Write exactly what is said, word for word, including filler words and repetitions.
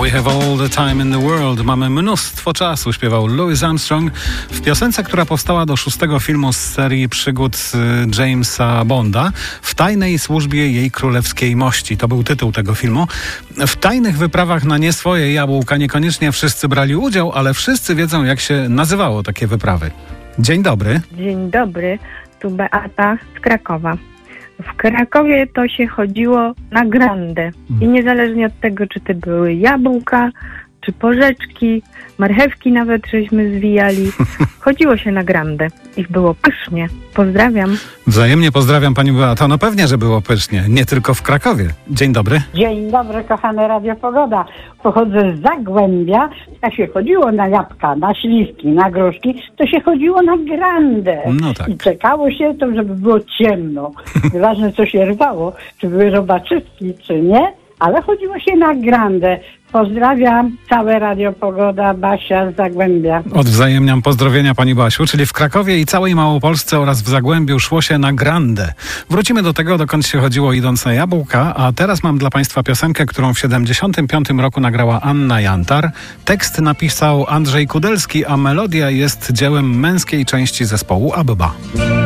We have all the time in the world. Mamy mnóstwo czasu, śpiewał Louis Armstrong w piosence, która powstała do szóstego filmu z serii przygód Jamesa Bonda, W tajnej służbie jej królewskiej mości. To był tytuł tego filmu. W tajnych wyprawach na nie swoje jabłka niekoniecznie wszyscy brali udział, ale wszyscy wiedzą, jak się nazywało takie wyprawy. Dzień dobry. Dzień dobry, tu Beata z Krakowa. W Krakowie to się chodziło na grandę i niezależnie od tego, czy to były jabłka, czy porzeczki, marchewki nawet żeśmy zwijali, chodziło się na grandę i było pysznie. Pozdrawiam. Wzajemnie pozdrawiam pani Beato. No pewnie, że było pysznie, nie tylko w Krakowie. Dzień dobry. Dzień dobry, kochane Radio Pogoda. Pochodzę z Zagłębia. Jak się chodziło na jabłka, na śliwki, na gruszki, to się chodziło na grandę. No tak. I czekało się to, żeby było ciemno. Nieważne, co się rwało, czy były robaczywki, czy nie, ale chodziło się na grandę. Pozdrawiam, całe Radio Pogoda, Basia z Zagłębia. Odwzajemniam pozdrowienia pani Basiu, czyli w Krakowie i całej Małopolsce oraz w Zagłębiu szło się na grandę. Wrócimy do tego, dokąd się chodziło idąc na jabłka, a teraz mam dla państwa piosenkę, którą w siedemdziesiątym piątym roku nagrała Anna Jantar. Tekst napisał Andrzej Kudelski, a melodia jest dziełem męskiej części zespołu Abba.